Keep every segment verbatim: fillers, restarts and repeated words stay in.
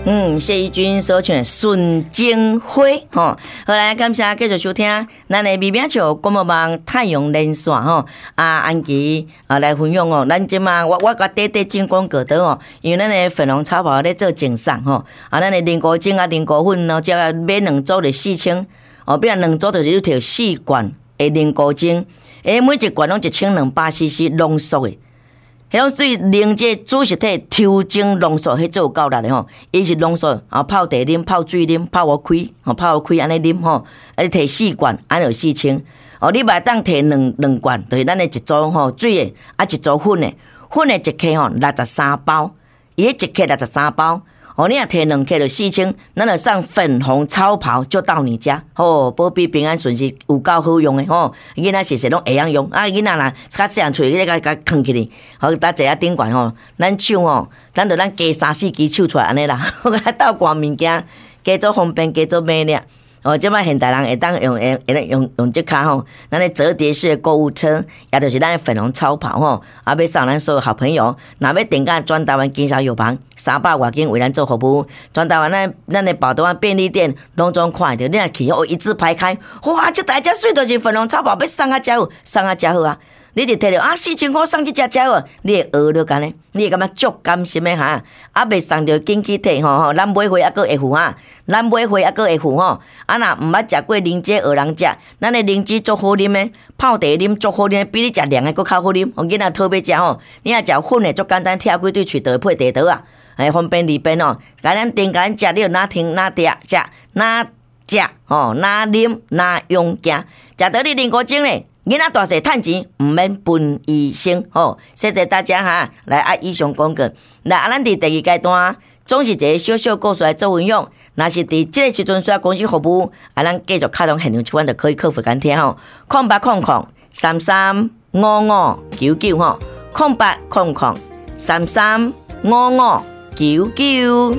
嗯，谢义军所唱《孙经辉》吼，好来感谢继续收听咱的微名笑广播网太阳连线吼，啊安琪啊来分享哦，咱即马我我甲短短进广告倒哦，因为咱的粉红超跑咧做竞赛吼，啊咱的菱角精啊菱角粉哦，只要买两组就四千，哦，变两组就是要摕四罐的菱角精，诶，每一罐拢一千两百 C C 浓缩的。迄种对凝结主实体抽精浓缩，迄做有够力的吼。伊是浓缩，啊泡茶啉、泡水啉、泡我开，吼泡我开安尼啉吼。啊，你摕四罐，安就四千。哦，你嘛当摕两两罐，就是咱的一组吼水的，啊一组粉的，粉的一克吼六十三包，伊迄一克六十三包。哦，你若摕两克就四千，咱就送粉红超跑就到你家，吼、哦，保庇平安顺遂，有够好用的吼。囡仔实实拢会晓用，啊，囡仔若较细汉喙咧甲甲囥起哩，好，搭坐啊顶悬吼，咱手吼，咱就咱加三四支手出来安尼啦，倒挂物件，加做方便，加做美丽。哦，即摆现代人会当用用用用用即卡吼，咱的折叠式的购物车，也就是咱的粉红超跑吼，啊，要送咱所有好朋友，若要订购全台湾经销药房，三百外间为咱做服务，全台湾咱咱的宝东啊便利店拢总看得到，你若去哦一字排开，哇，这台遮水就是粉红超跑，要送啊遮好，送啊遮好啊！你就摕着啊四千块送去遮遮哦，你会学了干呢？你会感觉足甘心的哈？啊，袂送着紧去摕吼吼，咱买回还佫会付哈，咱买回还佫会付吼。啊，若毋捌食过灵芝学人食，咱的灵芝足好啉的，泡茶啉足好啉，比你食凉的佫较好啉。囡仔讨要食吼，你若食粉的足简单，拆几对喙就会配茶倒啊，哎，方便利便哦。甲咱订甲咱食，你就哪听哪食食哪食吼，哪啉哪用行，食到你灵果精咧。囡仔大细趁钱，毋免分医生吼。谢谢大家哈，来啊以上广告。来啊，咱伫第二阶段，总是一个小小故事来做运用。若是伫即个时阵需要公司服务，啊，咱继续敲通现场手腕就可以克服咱听吼。空八空空三三五五九九吼，空八空空三三五五九九。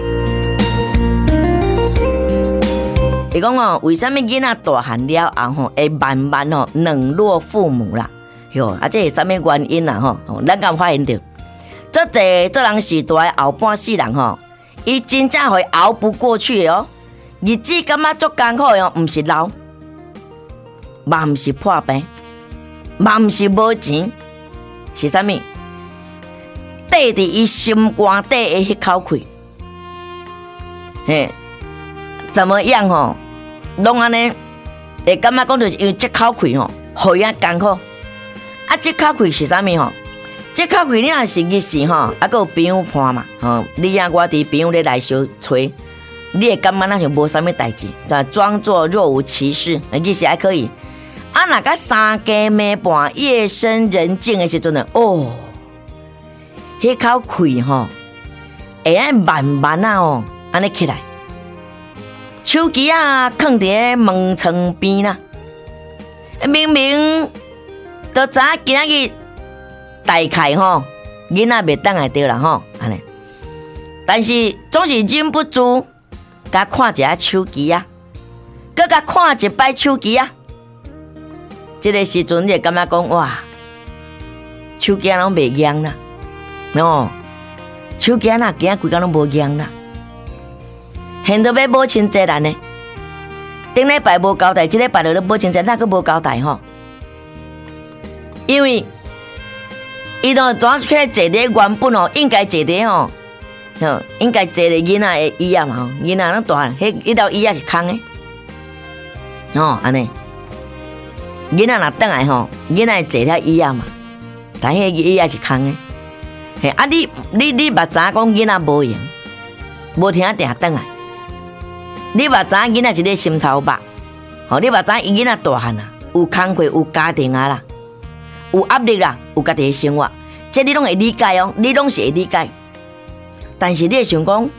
伊讲哦，为什么囡仔大汉了后吼，会慢慢吼冷落父母啦？哟，啊，这是什么原因啦？吼，咱敢发现到，这这这人时代后半世人吼，伊真正会熬不过去的哦。日子感觉足艰苦的哦，毋是老，嘛毋是破病，嘛毋是无钱，是啥物？缀伫伊心肝底的迄口气，嘿，怎么样吼？拢安尼，会感觉讲就是因为这口气吼，互伊啊艰苦。啊，这口气是啥物吼？这口气你若是日时吼，啊，佮有朋友伴嘛，吼，你啊我伫朋友咧来相催，你会感觉那像无啥物代志，就装作若无其事，日时还可以。啊，若甲三更暝半夜深人静的时阵呢，哦，迄口气吼，会安慢慢啊哦，安尼起来。手机啊，放伫门床边啦。明明都知今仔日大概吼，囡仔袂当来着啦吼，安尼。但是总是忍不住，甲看一下手机啊，搁甲看一摆手机啊。这个时阵，你会感觉讲哇，手机拢袂痒啦，喏，手机啊，今仔规工拢无痒啦。现在要母亲节咱呢，顶礼拜无交代，这礼拜就咧母亲节，哪个无交代吼？因为伊都怎起来坐伫原本哦，应该坐伫吼，吼应该坐伫囡仔的椅啊嘛吼，囡仔拢大，迄迄条椅啊是空的，吼安尼，囡仔若转来吼，囡仔坐遐椅啊嘛，但迄椅啊是空的，嘿啊你你你目知讲囡仔无用，无听定转来。你嘛知影囡仔是咧心头肉，吼！你嘛知影伊囡仔大汉啦，有工课，有家庭啊啦，有压力啦，有家己的生活，这你拢会理解哦，你拢是会理解。但是你会想讲，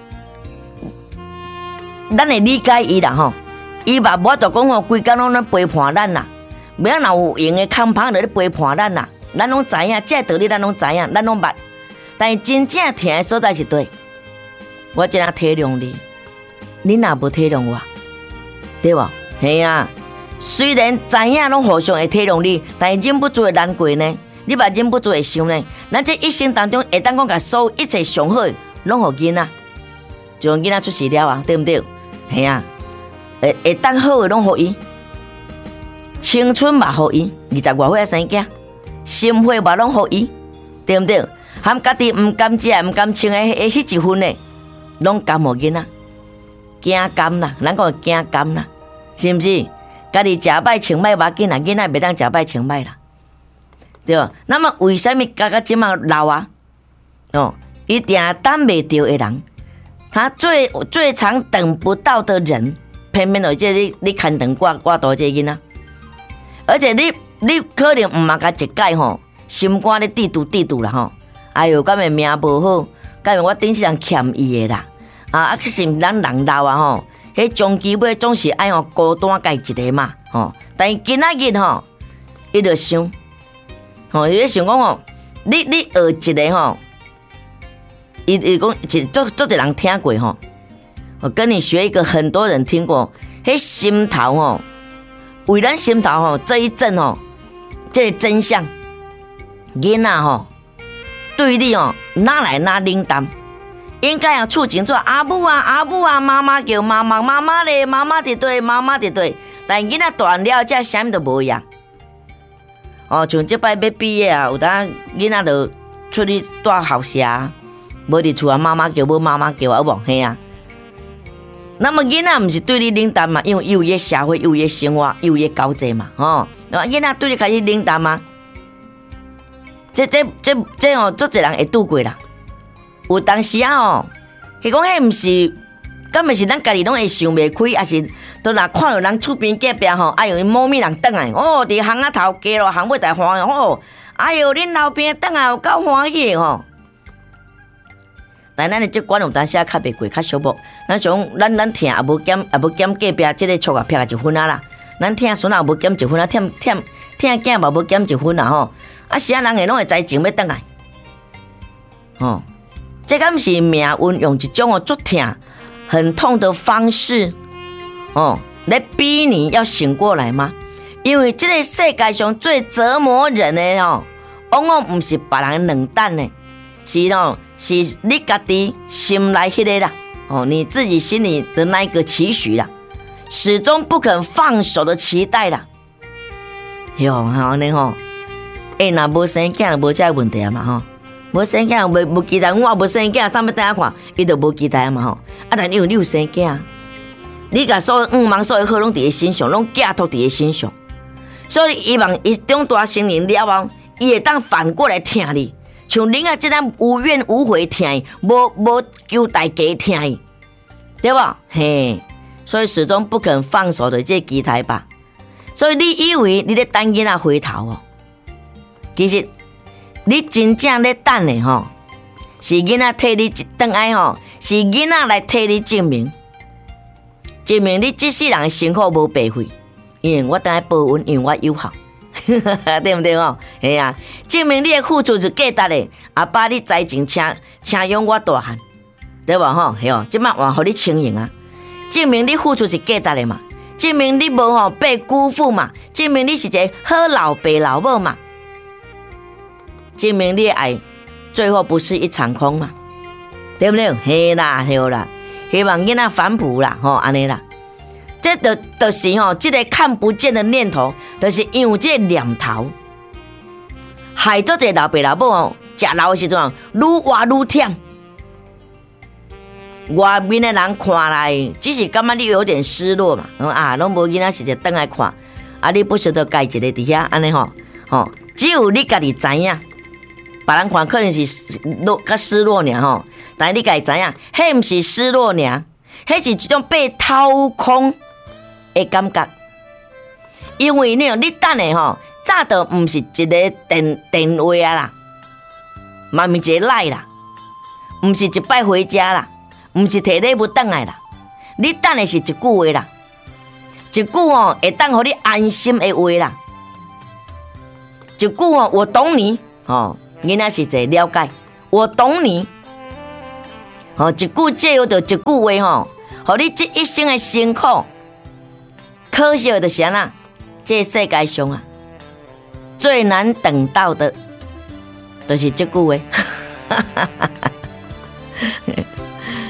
咱会理解伊啦吼，伊嘛无法度讲吼，规工拢咧陪伴咱啦，袂啊若有用的空旁就咧陪伴咱啦，咱拢知影，这道理咱拢知影，咱拢捌。但是真正疼的所在是对，我真啊体谅你。你若无体谅我，对无？嘿啊！虽然知影拢互相会体谅你，但是忍不住会难过呢。你嘛忍不住会想呢。咱这一生当中会当讲甲所有一切上好，拢互囡仔。 就让囡仔出世了啊，对不对？系啊，会会当好的拢互伊，青春嘛互伊，二十外岁生囝，心血嘛拢互伊，对不对？含家己毋甘食、毋甘穿的迄迄一份的，拢甘互囡仔，惊甘啦，咱讲惊甘啦，是毋是？家己食歹穿歹，无紧啦，囡仔袂当食歹穿歹啦，对吧？那么为什么家家即马老啊？哦，一定等袂到的人，他最最常等不到的人，偏偏哦，即你你牵肠挂挂肚这囡仔，而且你你可能毋嘛甲一解吼，心肝咧滴嘟滴嘟啦吼。哎哟，敢会命无好，敢会我顶世人欠伊的啦。啊，啊，可是咱人老啊吼，迄终其尾总是爱吼孤单家一个嘛吼。但是今仔日吼，伊就想，吼，伊咧想讲吼，你你学一个吼，伊伊讲一做做一人听过吼，我跟你学一个，很多人听过，迄心头吼，为咱心头吼这一阵吼，这个真相，囡仔吼。对你哦，哪来哪冷淡，应该要处情做阿母啊阿母啊，妈妈叫妈妈，妈妈咧，妈妈伫对，妈妈伫对，但囡仔大了，才啥物都无样。哦，像这摆要毕业啊，有当囡仔就出去住校舍，无伫厝啊，妈妈叫无妈妈叫啊，有无？嘿啊。那么囡仔毋是对你冷淡嘛？因为有伊个社会，有伊个生活，有伊个交际嘛，吼。那囡仔对你开始冷淡嘛？这这这这哦，做一人会拄过啦。有当时啊哦，是讲迄毋是，敢毋是咱家己拢会想袂开，还是都若看到人厝边隔壁吼，哎呦，某物人倒来，哦，伫巷仔头街咯，巷尾大欢喜哦，哎呦，恁老边倒来有够欢喜吼。但咱的这管有当时啊较袂过，较小无。咱想咱咱听也无减也无减隔壁即个厝啊撇一分啊啦。咱听孙也无减一分啊，添添听囝嘛无减一分啊吼。啊，是啊，人诶拢会知情要倒来，哦，这敢是命运用一种哦足痛、很痛的方式，哦，来逼你要醒过来吗？因为这个世界上最折磨人的哦，往往不是别人冷淡的，是哦，是你家己心内迄个啦，哦，你自己心里的那一个期许啦，始终不肯放手的期待啦，哟，好呢吼。哎，若无生囝，无这问题啊嘛吼，无生囝，无无期待，我无生囝，啥物等下看，伊就无期待啊嘛吼。啊，但因为你有生囝，你甲所有五忙所有好拢伫伊身上，拢寄托伫伊身上，所以伊望伊长大成人了后，伊会当反过来听你，像恁啊即咱无怨无悔听伊，无无求大家听伊，对吧？嘿，所以始终不肯放手的这期待吧。所以你以为你咧等囡仔回头哦？其实，你真正咧等的吼，是囡仔替你等来吼，是囡仔来替你证明，证明你这世人的辛苦无白费，因为我等来报恩，因为我有效，对不对哦？系啊，证明你的付出是价值的，阿爸你栽情请请养我大汉，对吧？吼，系哦，即摆换互你清盈啊，证明你付出是价值的嘛，证明你无吼被辜负嘛，证明你是一个好老爸老母嘛。证明你的爱最后不是一场空嘛，对不对？嘿啦，嘿啦，希望囡仔反哺啦，吼，安尼啦。这就就是吼，这个看不见的念头，就是因为这个念头，害做这老爸老母哦，食老的时阵愈活愈忝。外面的人看来，只是感觉你有点失落嘛，啊，拢无囡仔是一等来看，啊，你不舍得家一个伫遐，安尼吼，吼，只有你家己知影。别人看可能是落较失落尔吼，但你家知影，迄毋是失落尔，迄是一种被掏空的感觉。因为呢，你等的吼，早就毋是一个电电话啊啦，嘛毋是一个赖啦，毋是一摆回家啦，毋是摕礼物转来啦，你等的是一句话啦，一句哦会当互你安心的话啦，一句哦我懂你哦。囡仔是一了解，我懂你。吼，一句借由着一句话吼，互你这一生的辛苦。可惜的就是啊，这世界上啊，最难等到的，就是这句话。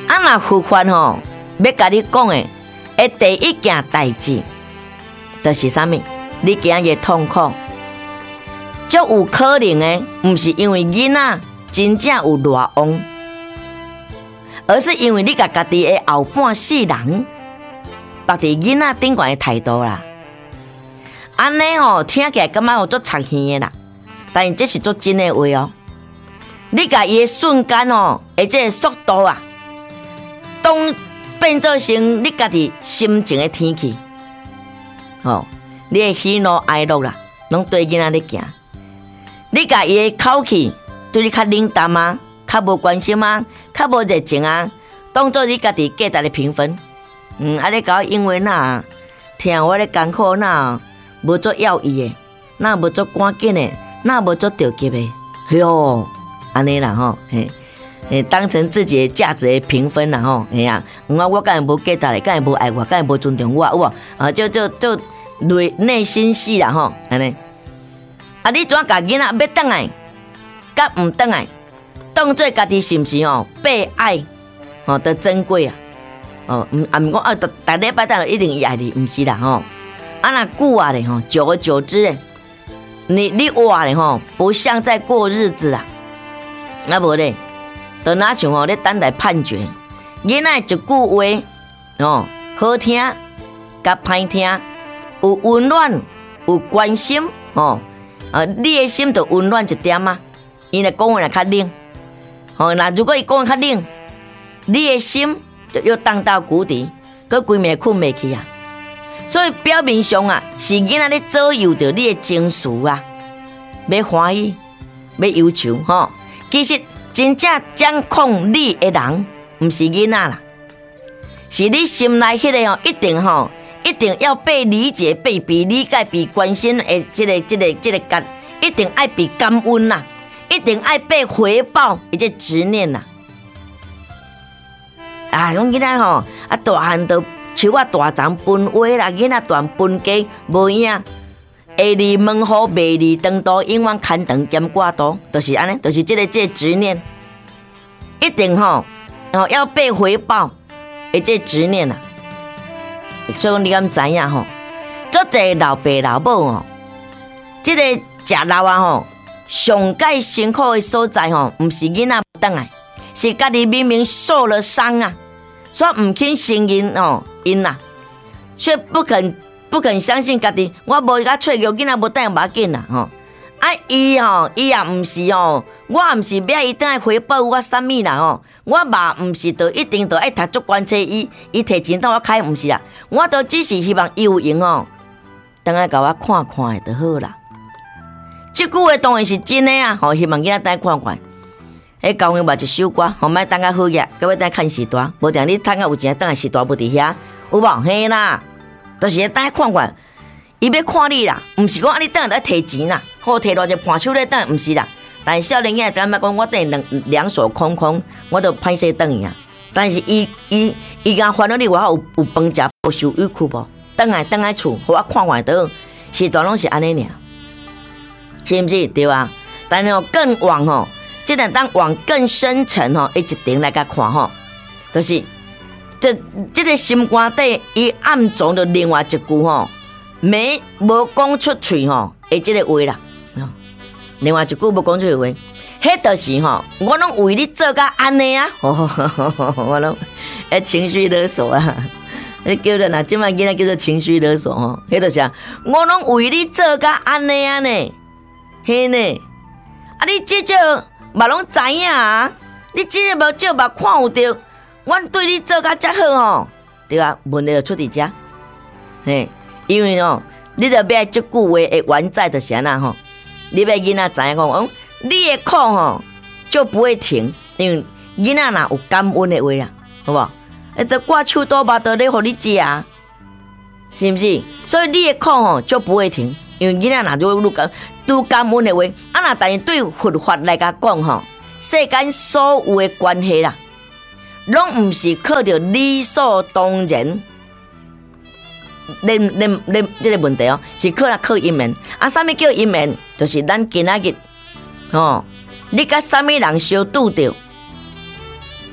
啊，若佛法吼，要甲你讲的，诶，第一件代志，就是啥物？你今日痛苦，足有可能的，毋是因为囡仔真正有偌旺，而是因为你甲家己的后半世人，摆伫囡仔顶悬的态度啦。安尼吼，听起来感觉有足插耳的啦，但是这是足真的话哦。你甲伊的瞬间哦，而这个速度啊，当变做成你家己心情的天气，哦，你的喜怒哀乐啦，拢对囡仔咧行。你甲伊的口气对你较冷淡啊，较无关心啊，较无热情啊，当做你家己价值的评分。嗯，啊，你搞英文呐，听我咧艰苦呐，无做要义的，那无做赶紧的，那无做着急的，哟。安尼啦吼，嘿，嘿，当成自己的价值的评分啦吼，哎呀，我我敢会无价值咧，敢会无爱我，敢会无尊重我，有无？啊，就就就内内心戏啦吼，安尼。啊，你怎甲囡仔要倒来，甲毋倒来，当做家己是毋是吼被爱，吼的珍贵啊？哦，毋啊毋讲啊，逐逐礼拜倒一定爱你，毋是啦吼。啊那久啊咧吼，久而久之咧，你你活咧吼，不像在过日子啊。啊无咧，就哪像吼咧等待判决。囡仔一句话，哦，好听甲歹听，有温暖，有关心，哦，啊，你的心就温暖一点啊。伊若讲话若较冷，哦，那如果伊讲话较冷，你的心就又荡到谷底，佮规暝困袂去啊。所以表面上啊，是囡仔咧左右着你的情绪啊，要欢喜，要忧愁，吼、哦。其实真正掌控你的人，毋是囡仔啦，是你心内迄个吼，一定吼，一定要被理解、被被理解、被关心的这个、这个、这个感，一定爱被感恩啦，一定爱被回报，一个执念啦。啊，拢囡仔吼，啊大汉都树啊大丛分花啦，囡仔大分家无影。下里门户，卖里长途，永远牵长兼挂多，就是安尼，就是这个这个执念，一定吼，然后要被回报，的这个执念啊。所以你敢知影吼？足侪老爸老母哦，这个食老啊吼，上界辛苦的所在吼，唔是囡仔等来，是家己明明受了伤啊，所以唔肯承认哦，因啊，却不肯。不肯相信家己，我无甲找着囡仔无等无要紧啦吼。啊，伊吼，伊也毋是吼，我毋是要伊等来回报我啥物啦吼。我嘛毋是就一定就爱读足关册，伊伊摕钱当我开，毋是啦。我都只是希望伊有用哦，等来甲我看看的就好啦。即句话当然是真的啊，吼，希望囡仔等看看。迄教我画一首歌，吼，莫等甲好嘢，各位等看时段，无定你趁甲有钱，等下时段无伫遐，有无？嘿啦。就是等看看，伊要看你啦，毋是讲啊你等下来摕钱啦，好摕偌只盘手咧等，毋是啦。但是少年仔感觉讲我等两两手空空，我都歹势等伊啊。但是伊伊伊甲烦恼你我有有饭食，有受委屈无？等来等来厝，互我看看倒，时段拢是安尼尔，是毋是？对啊。但是更往吼，即个当往更深层吼，一点来甲看吼，就是。这这个心肝底，伊暗藏着另外一句吼，没无讲出嘴吼，诶，这个话啦，另外一句无讲出话，迄就是吼，我拢为你做甲安尼啊，我拢诶情绪勒索啊，迄叫做呐，即摆囡仔叫做情绪勒索吼，迄就是啊，我拢为你做甲安尼啊呢，嘿呢，啊你即少嘛拢知影啊，你即个无少嘛看有着。阮对你做甲遮好吼，对啊，问题就出伫遮，嘿，因为吼，你着要即句话的原则就是安那吼，你要囡仔知影讲，哦，你的苦吼就不会停，因为囡仔若有感恩的话啦，好无？会得挂手刀巴刀咧，互你食啊，是毋是？所以你的苦吼就不会停，因为囡仔若如果拄感恩的话，啊那但是对佛法来甲讲吼，世间所有的关系啦。拢毋是靠着理所当然，恁恁恁这个问题哦，是靠啦靠因缘。啊，啥物叫因缘？就是咱今仔日，哦，你甲啥物人相拄着，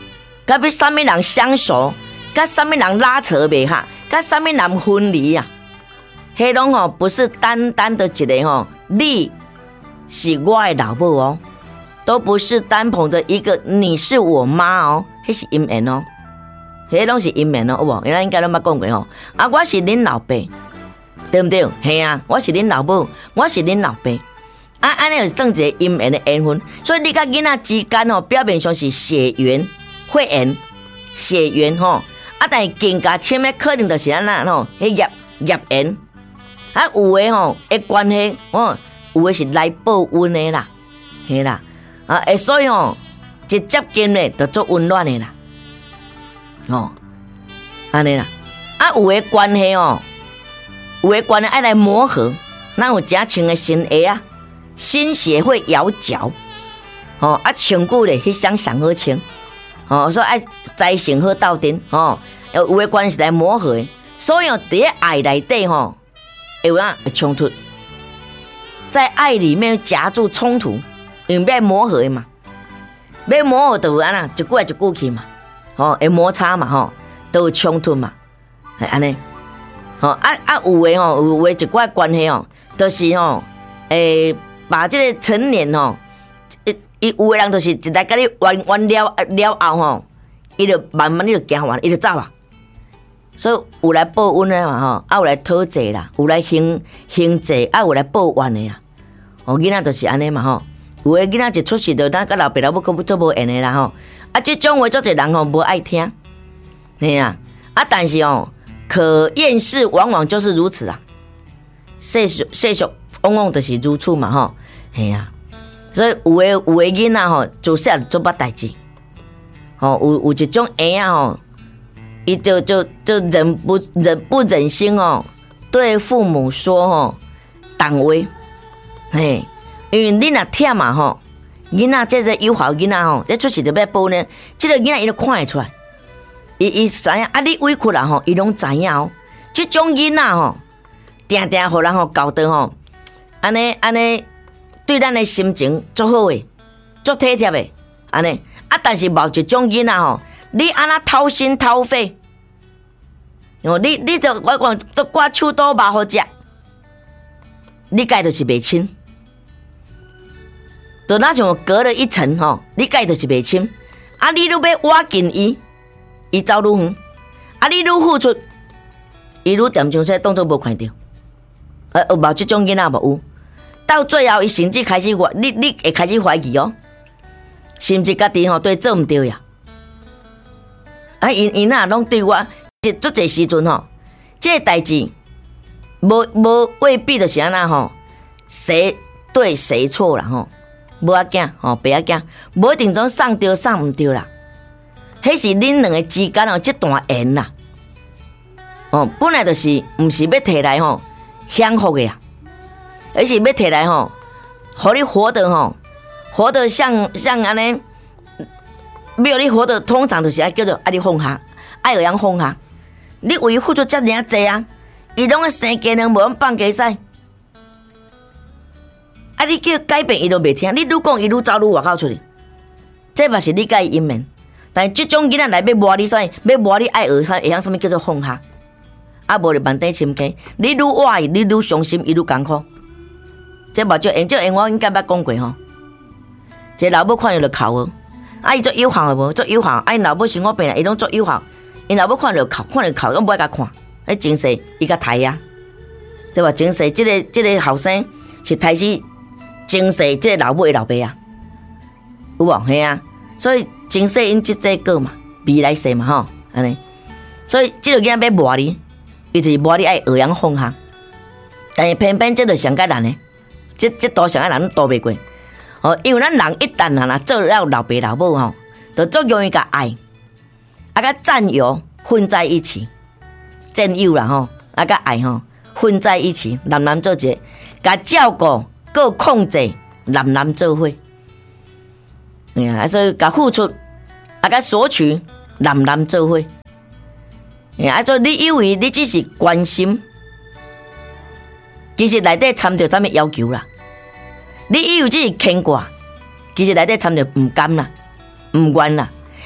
甲要啥物人相熟，甲啥物人拉扯袂下，甲啥物人分离啊？迄拢吼不是单单的一个吼，你是我的老母哦，都不是单捧的一个你是我妈哦，迄是阴言哦，迄拢是阴言哦，有无？咱应该拢捌讲过吼。啊，我是恁老爸，对不对？嘿啊，我是恁老母，我是恁老爸。啊，安尼就是算一个阴缘的缘分，所以你甲囡仔之间吼，表面上是血缘、血缘、血缘吼，啊，但是更加深的可能就是安那吼，迄业业缘。啊，有诶吼，诶关系，哦，有诶是来报恩的啦，嘿啦，啊，诶，所以吼，一接近咧，就做温暖的啦，哦，安尼啦，啊，有诶关系哦，有诶关系爱来磨合，咱有真亲的心鞋啊。心血会咬脚，哦啊，亲久咧，迄双上好亲，哦，所以爱在性好斗阵，哦，有诶关系来磨合的，所以哦，伫咧爱内底吼，会有啊会冲突，在爱里面夹住冲突，因为要磨合的嘛，要磨合就有安那一句来一句去嘛，哦，会摩擦嘛，吼，都有冲突嘛，系安尼，哦啊啊有诶吼，有诶一寡关系哦，都是吼，诶。把这个成年吼，伊有的人就是一来甲你玩玩了了后吼，伊就慢慢伊就行完，伊就走啊。所以有来报恩的嘛吼，啊有来讨债啦，有来行行债，啊有来报怨的啦。哦，囡仔就是安尼嘛吼，有的囡仔一出世就咱甲老爸老母佫做无缘的啦吼。啊，这种话做侪人吼无爱听，嘿啊，啊但是哦，可厌世往往就是如此啊，世俗世俗。往往就是如此嘛吼，系啊，所以有诶有诶囡仔吼，自细做捌代志，吼有有一种婴仔吼，伊就就就忍不忍不忍心哦，对父母说吼，动话，嘿，因为你若忝嘛吼，囡仔这个友好囡仔吼，这出世就要报呢，这个囡仔伊都看会出来，伊伊知影啊，你委屈啦吼，伊拢知影哦，这种囡仔吼，定定互人吼搞得吼。安尼安尼，对咱的心情足好诶，足体贴诶，安尼啊，但是某一种囡仔吼，你安那掏心掏肺，哦，你你就我讲都挂手刀肉好食，你家就是袂亲，就那像隔了一层吼，你家就是袂亲，啊，你愈要挖近伊，伊走愈远，啊，你愈付出，伊愈点像说当作无看到。呃，有无这种囡仔无有？到最后，伊甚至开始怀，你你会开始怀疑哦，是毋是家己吼对做毋对呀？啊，因因啊，拢对我，一足侪时阵吼，这个代志无无未必就是安那吼，谁对谁错啦吼，无要紧吼，别要紧，无一定总送对送毋对啦，迄是恁两个之间哦，这段缘啦，哦，本来就是毋是要摕来吼。享福的呀，而是要摕来吼，互你活得吼，活得像像安尼，没有你活得通常就是爱叫做爱你放下，爱有人放下。你为付出遮尔济啊，伊拢个生鸡卵无用放鸡屎，啊你叫改变伊都袂听，你愈讲伊愈走愈外口出去，这嘛是你甲伊阴面。但是这种囡仔来要磨你啥，要磨你爱学啥，会晓什么叫做放下。啊，无就万底深坑，你愈活伊，你愈伤心，伊愈艰苦。这目睭，用这用我应该捌讲过吼。一个老母看着就哭哦，啊，伊做友好无，做友好，啊，因老母生我病啦，伊拢做友好，因老母看着哭，看着哭，我不爱甲看，迄前世伊甲刣啊，对吧？前世这个这个后生是刣死前世这个老母的老爸啊，有无？嘿啊，所以前世因即这个嘛，未来世嘛吼，安尼，所以这个囡仔要磨你。伊就是无你爱学样放下，但是偏偏这就上甲难的，这这多上甲人躲袂过。哦，因为咱人一旦啊啦做了老爸老母吼，就足容易甲爱，啊甲占有混在一起，占有啦吼，啊甲爱吼混在一起，男男做一个，甲照顾佮控制，男男做伙。啊，所以甲付出，啊甲索取，男男做伙。啊！所以你以为你只是关心，其实内底掺着什么要求啦？你以为只是牵挂，其实内底掺着唔甘啦、唔愿啦。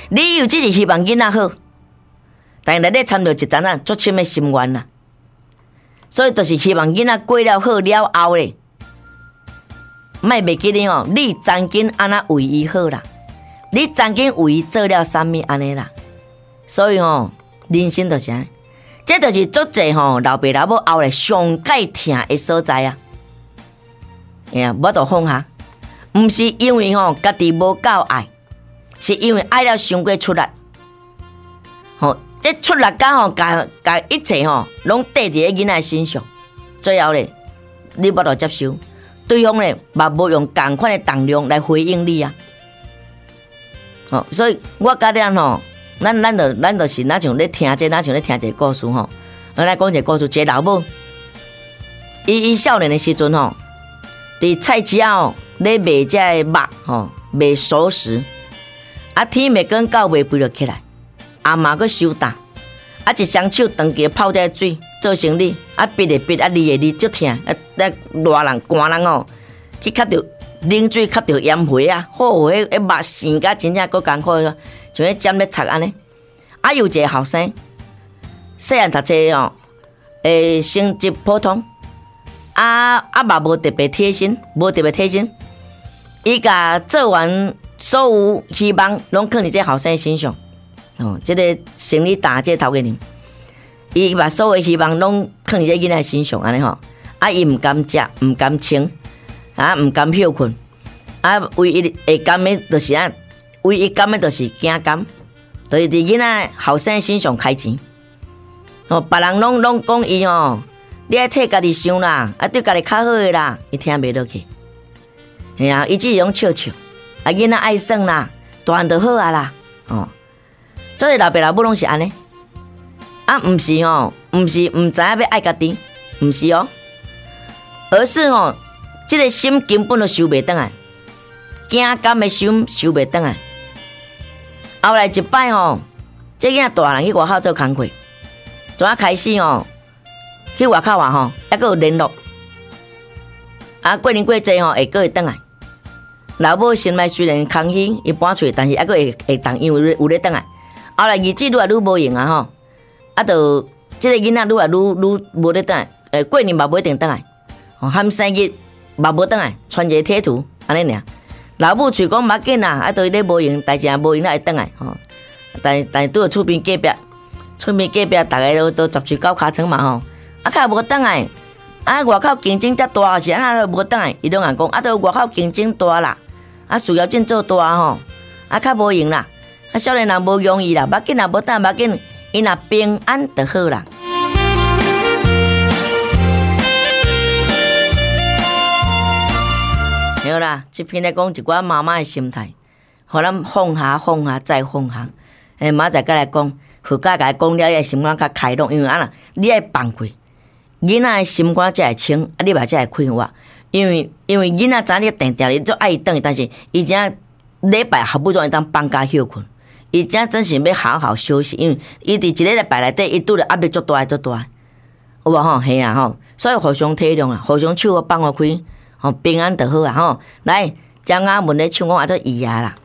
理由只是希望囡仔好，但是内底掺着一层啊足深的心愿啦。所以就是希望囡仔过了好了后咧，莫袂记哩哦，你曾经安那为伊好啦，你曾经为伊做了啥物安尼啦。所以哦，人生就是安，这就是足济吼老爸老母后来上界疼的所在啊。哎呀，我都放下，毋是因为吼家己无够爱，是因为爱了伤过出力。吼，这出力甲吼，甲甲一切吼，拢缀伫个囡仔身上，最后咧，你无得接受，对方咧嘛无用同款的重量来回应你啊。吼，所以我甲咱吼，咱咱就咱就是哪像咧听这，哪像咧听一个故事吼。我来讲一个故事，一个老母，伊伊少年的时阵吼。伫菜市仔哦，咧卖遮个肉吼，卖熟食。啊，天未光到未肥就起来，阿嬷佫收担，啊一双手长期泡在水做生理，啊逼咧逼，啊离咧离足疼，啊咧热人寒人哦，去吸着冷水，吸着盐灰啊，吼，迄迄肉生甲真正佫艰苦，像迄尖咧插安尼。啊，有一个后生，细汉读册哦，诶，成绩普通。啊啊嘛无特别贴心，无特别贴心。伊甲做完所有希望，拢放伫这后生身上。哦，这个生理大这头家人，伊把所有希望拢放伫这囡仔身上，安尼吼。啊，伊毋敢食，毋敢穿，啊，毋敢休困。啊，唯一会甘的，就是啊，唯一甘的，就是惊甘，就是伫囡仔后生身上开钱。哦，别人拢拢讲伊哦。你爱替家己想啦，啊对家己较好诶啦，伊听袂落去。嘿啊，伊只是用笑笑，啊囡仔爱耍啦，大汉就好啊啦。哦，做个老爸老母拢是安尼，啊毋是哦，毋是毋知影要爱家己，毋是哦，而是哦，即个心根本就收袂转来，惊甘诶心收袂转来。后来一摆哦，即囝大人去外口做工课，怎啊开始哦？去外口啊吼，还佫有联络，啊过年过节吼会佫会转来。老母心内虽然空虚，伊搬出去，但是还佫会会动，因为有咧转来。后来日子愈来愈无用啊吼，啊就即个囡仔愈来愈愈无咧转来，诶过年嘛无一定转来，哦含生日嘛无转来，传一个贴图安尼尔。老母喙讲毋要紧啦，啊都咧无用，代志也无用，才会转来吼。但但拄有厝边隔壁，厝边隔壁逐个都都十岁九尻川嘛吼。啊，较无转来，啊，外口竞争遮大是啊，无转来，伊拢讲，啊，都外口竞争大啦，啊，事业真做大吼，啊，较无用啦，啊，少年人无容易啦，要紧啦，无等要紧，伊若平安就好啦。对啦，这篇来讲一寡妈妈的心态，互咱放下放下再放下，诶，明仔再来讲，互甲甲讲了，伊心肝较开朗，因为安那，你爱放过。囡仔的心肝才会清，啊，你嘛才会快活。因为因为囡仔知你定定你做爱伊转去，但是伊真礼拜好不容易当放假休困，伊真真是要好好休息，因为伊伫一个礼拜内底，伊拄着压力足大足大，有无吼？系啊吼，所以互相体谅啊，互相手放互开，吼平安就好啊吼。来，张阿文咧唱讲啊做伊啊啦。